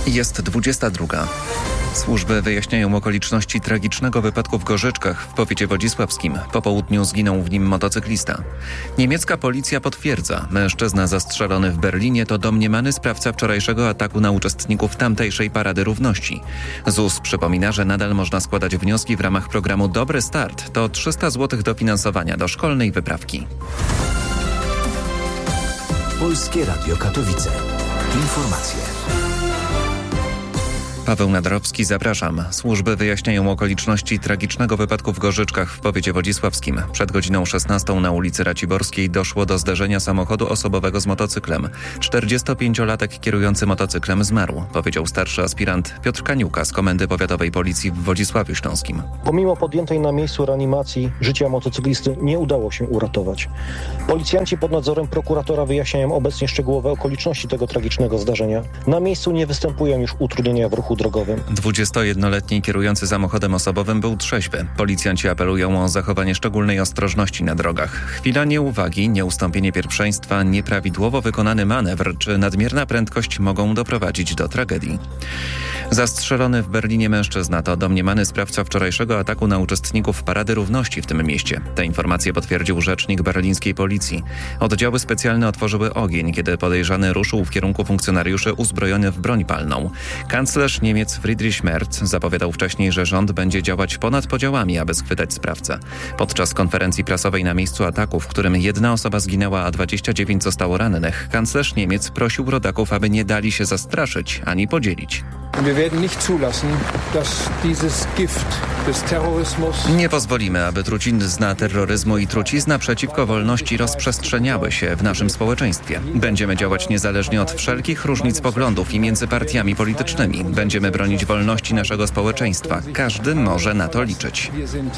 Jest 22. Służby wyjaśniają okoliczności tragicznego wypadku w Gorzyczkach w powiecie wodzisławskim. Po południu zginął w nim motocyklista. Niemiecka policja potwierdza, mężczyzna zastrzelony w Berlinie to domniemany sprawca wczorajszego ataku na uczestników tamtejszej Parady Równości. ZUS przypomina, że nadal można składać wnioski w ramach programu Dobry Start. To 300 zł dofinansowania do szkolnej wyprawki. Polskie Radio Katowice. Informacje. Paweł Nadrowski, zapraszam. Służby wyjaśniają okoliczności tragicznego wypadku w Gorzyczkach w powiecie wodzisławskim. Przed godziną 16 na ulicy Raciborskiej doszło do zderzenia samochodu osobowego z motocyklem. 45-latek kierujący motocyklem zmarł, powiedział starszy aspirant Piotr Kaniuka z Komendy Powiatowej Policji w Wodzisławiu Śląskim. Pomimo podjętej na miejscu reanimacji życia motocyklisty nie udało się uratować. Policjanci pod nadzorem prokuratora wyjaśniają obecnie szczegółowe okoliczności tego tragicznego zdarzenia. Na miejscu nie występują już utrudnienia w ruchu drogowym. 21-letni kierujący samochodem osobowym był trzeźwy. Policjanci apelują o zachowanie szczególnej ostrożności na drogach. Chwila nieuwagi, nieustąpienie pierwszeństwa, nieprawidłowo wykonany manewr czy nadmierna prędkość mogą doprowadzić do tragedii. Zastrzelony w Berlinie mężczyzna to domniemany sprawca wczorajszego ataku na uczestników Parady Równości w tym mieście. Te informacje potwierdził rzecznik berlińskiej policji. Oddziały specjalne otworzyły ogień, kiedy podejrzany ruszył w kierunku funkcjonariuszy uzbrojony w broń palną. Kanclerz Niemiec Friedrich Merz zapowiadał wcześniej, że rząd będzie działać ponad podziałami, aby schwytać sprawcę. Podczas konferencji prasowej na miejscu ataku, w którym jedna osoba zginęła, a 29 zostało rannych, kanclerz Niemiec prosił rodaków, aby nie dali się zastraszyć ani podzielić. Nie pozwolimy, aby trucizna terroryzmu i trucizna przeciwko wolności rozprzestrzeniały się w naszym społeczeństwie. Będziemy działać niezależnie od wszelkich różnic poglądów i między partiami politycznymi. Będziemy bronić wolności naszego społeczeństwa. Każdy może na to liczyć.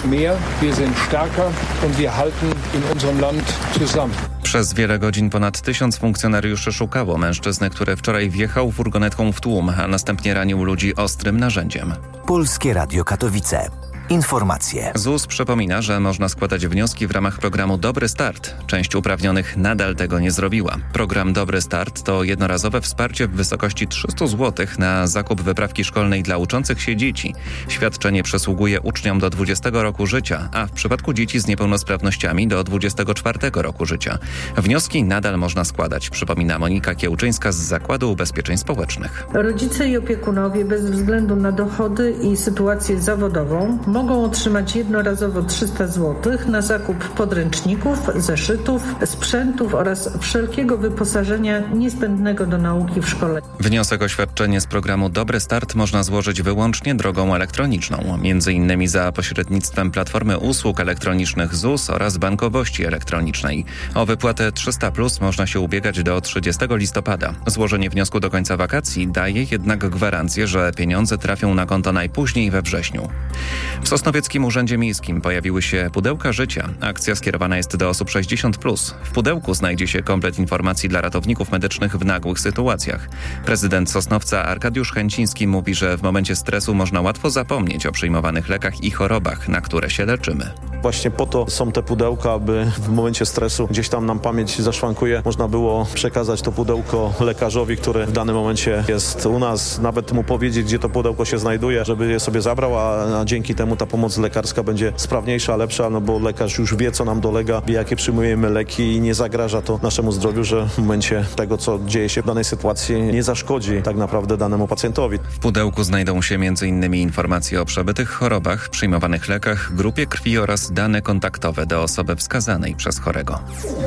Przez wiele godzin ponad 1000 funkcjonariuszy szukało mężczyzny, który wczoraj wjechał furgonetką w tłum, a następnie ranił ludzi ostrym narzędziem. Polskie Radio Katowice. Informacje. ZUS przypomina, że można składać wnioski w ramach programu Dobry Start. Część uprawnionych nadal tego nie zrobiła. Program Dobry Start to jednorazowe wsparcie w wysokości 300 zł na zakup wyprawki szkolnej dla uczących się dzieci. Świadczenie przysługuje uczniom do 20 roku życia, a w przypadku dzieci z niepełnosprawnościami do 24 roku życia. Wnioski nadal można składać, przypomina Monika Kiełczyńska z Zakładu Ubezpieczeń Społecznych. Rodzice i opiekunowie bez względu na dochody i sytuację zawodową mogą otrzymać jednorazowo 300 zł na zakup podręczników, zeszytów, sprzętów oraz wszelkiego wyposażenia niezbędnego do nauki w szkole. Wniosek o świadczenie z programu Dobry Start można złożyć wyłącznie drogą elektroniczną, m.in. za pośrednictwem Platformy Usług Elektronicznych ZUS oraz bankowości elektronicznej. O wypłatę 300+ można się ubiegać do 30 listopada. Złożenie wniosku do końca wakacji daje jednak gwarancję, że pieniądze trafią na konto najpóźniej we wrześniu. W Sosnowieckim Urzędzie Miejskim pojawiły się pudełka życia. Akcja skierowana jest do osób 60+. W pudełku znajdzie się komplet informacji dla ratowników medycznych w nagłych sytuacjach. Prezydent Sosnowca Arkadiusz Chęciński mówi, że w momencie stresu można łatwo zapomnieć o przyjmowanych lekach i chorobach, na które się leczymy. Właśnie po to są te pudełka, aby w momencie stresu gdzieś tam nam pamięć zaszwankuje. Można było przekazać to pudełko lekarzowi, który w danym momencie jest u nas, nawet mu powiedzieć, gdzie to pudełko się znajduje, żeby je sobie zabrał, a dzięki temu ta pomoc lekarska będzie sprawniejsza, lepsza, no bo lekarz już wie, co nam dolega, wie, jakie przyjmujemy leki i nie zagraża to naszemu zdrowiu, że w momencie tego, co dzieje się w danej sytuacji, nie zaszkodzi tak naprawdę danemu pacjentowi. W pudełku znajdą się m.in. informacje o przebytych chorobach, przyjmowanych lekach, grupie krwi oraz dane kontaktowe do osoby wskazanej przez chorego.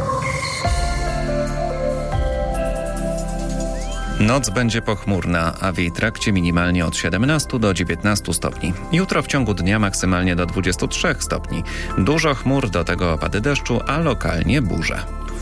Noc będzie pochmurna, a w jej trakcie minimalnie od 17 do 19 stopni. Jutro w ciągu dnia maksymalnie do 23 stopni. Dużo chmur, do tego opady deszczu, a lokalnie burze.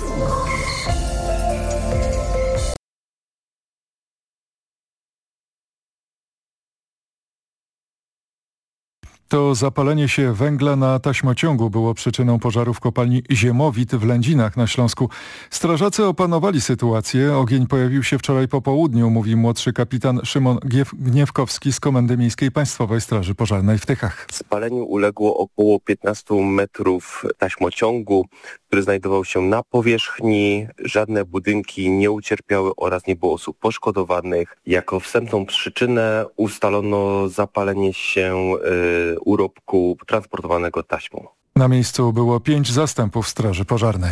To zapalenie się węgla na taśmociągu było przyczyną pożaru w kopalni Ziemowit w Lędzinach na Śląsku. Strażacy opanowali sytuację. Ogień pojawił się wczoraj po południu, mówi młodszy kapitan Szymon Gniewkowski z Komendy Miejskiej Państwowej Straży Pożarnej w Tychach. Spaleniu uległo około 15 metrów taśmociągu. który znajdował się na powierzchni. Żadne budynki nie ucierpiały oraz nie było osób poszkodowanych. Jako wstępną przyczynę ustalono zapalenie się urobku transportowanego taśmą. Na miejscu było 5 zastępów straży pożarnej.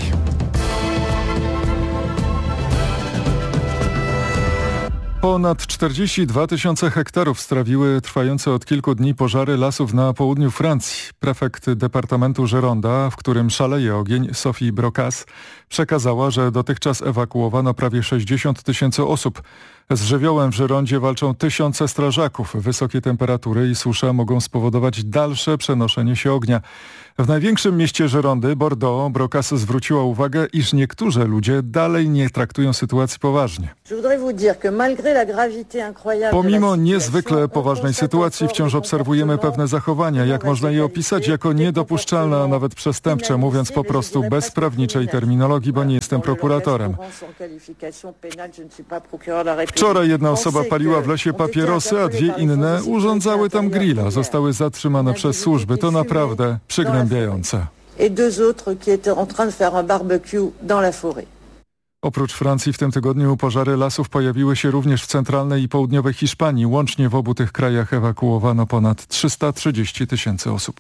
Ponad 42 000 hektarów strawiły trwające od kilku dni pożary lasów na południu Francji. Prefekt departamentu Gironda, w którym szaleje ogień, Sophie Brocas, przekazała, że dotychczas ewakuowano prawie 60 000 osób. Z żywiołem w Girondzie walczą tysiące strażaków. Wysokie temperatury i susza mogą spowodować dalsze przenoszenie się ognia. W największym mieście Girondy, Bordeaux, Brocas zwróciła uwagę, iż niektórzy ludzie dalej nie traktują sytuacji poważnie. Pomimo niezwykle poważnej sytuacji wciąż obserwujemy pewne zachowania. Jak można je opisać? Jako niedopuszczalne, a nawet przestępcze, mówiąc po prostu bez prawniczej terminologii, bo nie jestem prokuratorem. Wczoraj jedna osoba paliła w lesie papierosy, a 2 inne urządzały tam grilla. Zostały zatrzymane przez służby. To naprawdę przygnębiające. Oprócz Francji w tym tygodniu pożary lasów pojawiły się również w centralnej i południowej Hiszpanii. Łącznie w obu tych krajach ewakuowano ponad 330 000 osób.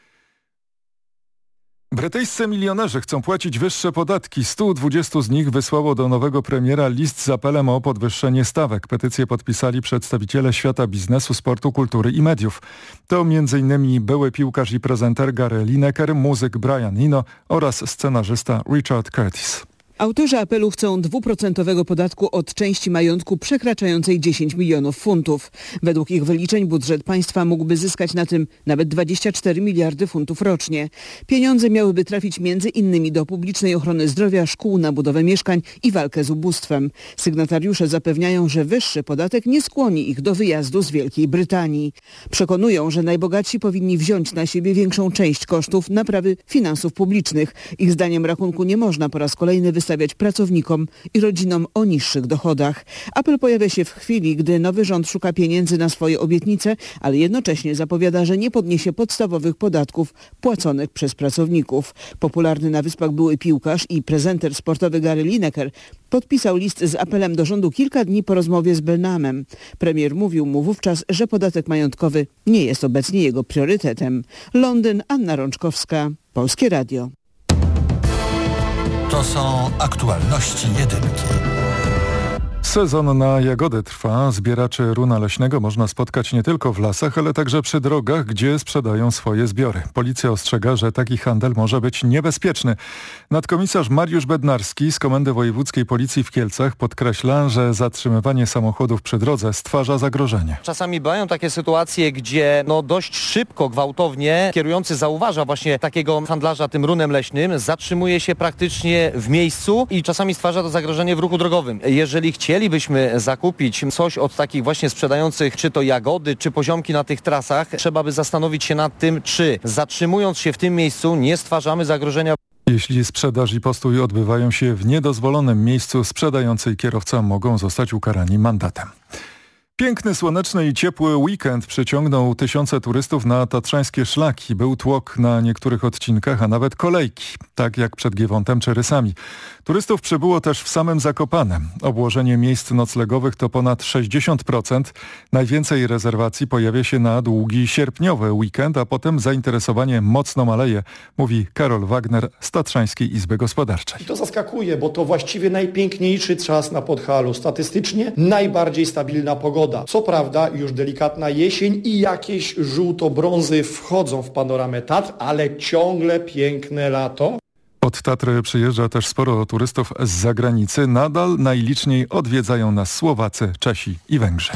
Brytyjscy milionerzy chcą płacić wyższe podatki. 120 z nich wysłało do nowego premiera list z apelem o podwyższenie stawek. Petycję podpisali przedstawiciele świata biznesu, sportu, kultury i mediów. To m.in. były piłkarz i prezenter Gary Lineker, muzyk Brian Eno oraz scenarzysta Richard Curtis. Autorzy apelu chcą 2% podatku od części majątku przekraczającej 10 milionów funtów. Według ich wyliczeń budżet państwa mógłby zyskać na tym nawet 24 miliardy funtów rocznie. Pieniądze miałyby trafić między innymi do publicznej ochrony zdrowia, szkół, na budowę mieszkań i walkę z ubóstwem. Sygnatariusze zapewniają, że wyższy podatek nie skłoni ich do wyjazdu z Wielkiej Brytanii. Przekonują, że najbogatsi powinni wziąć na siebie większą część kosztów naprawy finansów publicznych. Ich zdaniem rachunku nie można po raz kolejny wystawiać pracownikom i rodzinom o niższych dochodach. Apel pojawia się w chwili, gdy nowy rząd szuka pieniędzy na swoje obietnice, ale jednocześnie zapowiada, że nie podniesie podstawowych podatków płaconych przez pracowników. Popularny na Wyspach były piłkarz i prezenter sportowy Gary Lineker podpisał list z apelem do rządu kilka dni po rozmowie z Burnhamem. Premier mówił mu wówczas, że podatek majątkowy nie jest obecnie jego priorytetem. Londyn, Anna Rączkowska, Polskie Radio. To są aktualności jedynki. Sezon na jagody trwa. Zbieraczy runa leśnego można spotkać nie tylko w lasach, ale także przy drogach, gdzie sprzedają swoje zbiory. Policja ostrzega, że taki handel może być niebezpieczny. Nadkomisarz Mariusz Bednarski z Komendy Wojewódzkiej Policji w Kielcach podkreśla, że zatrzymywanie samochodów przy drodze stwarza zagrożenie. Czasami bywają takie sytuacje, gdzie dość szybko, gwałtownie kierujący zauważa właśnie takiego handlarza tym runem leśnym, zatrzymuje się praktycznie w miejscu i czasami stwarza to zagrożenie w ruchu drogowym. Jeżeli chcielibyśmy zakupić coś od takich właśnie sprzedających, czy to jagody, czy poziomki na tych trasach, trzeba by zastanowić się nad tym, czy zatrzymując się w tym miejscu nie stwarzamy zagrożenia. Jeśli sprzedaż i postój odbywają się w niedozwolonym miejscu, sprzedający i kierowca mogą zostać ukarani mandatem. Piękny, słoneczny i ciepły weekend przyciągnął tysiące turystów na tatrzańskie szlaki. Był tłok na niektórych odcinkach, a nawet kolejki, tak jak przed Giewontem czy Rysami. Turystów przybyło też w samym Zakopanem. Obłożenie miejsc noclegowych to ponad 60%. Najwięcej rezerwacji pojawia się na długi sierpniowy weekend, a potem zainteresowanie mocno maleje, mówi Karol Wagner z Tatrzańskiej Izby Gospodarczej. To zaskakuje, bo to właściwie najpiękniejszy czas na Podhalu. Statystycznie najbardziej stabilna pogoda. Co prawda już delikatna jesień i jakieś żółto-brązy wchodzą w panoramę Tatr, ale ciągle piękne lato. Od Tatry przyjeżdża też sporo turystów z zagranicy. Nadal najliczniej odwiedzają nas Słowacy, Czesi i Węgrzy.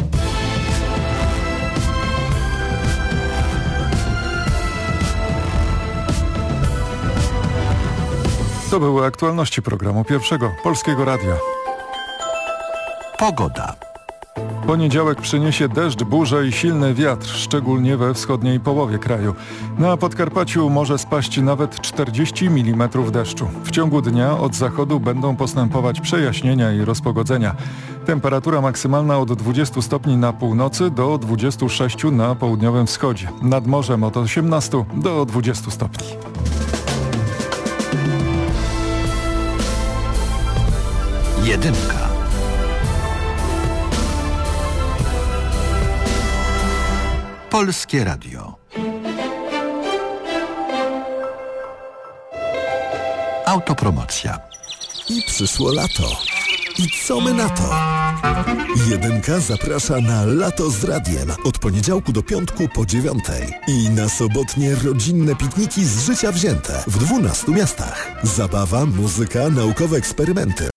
To były aktualności programu Pierwszego Polskiego Radia. Pogoda. Poniedziałek przyniesie deszcz, burzę i silny wiatr, szczególnie we wschodniej połowie kraju. Na Podkarpaciu może spaść nawet 40 mm deszczu. W ciągu dnia od zachodu będą postępować przejaśnienia i rozpogodzenia. Temperatura maksymalna od 20 stopni na północy do 26 na południowym wschodzie. Nad morzem od 18 do 20 stopni. Jedynka. Polskie Radio. Autopromocja. I przyszło lato. I co my na to? Jedynka zaprasza na Lato z Radiem od poniedziałku do piątku po 9:00 i na sobotnie rodzinne pikniki z życia wzięte w 12 miastach. Zabawa, muzyka, naukowe eksperymenty,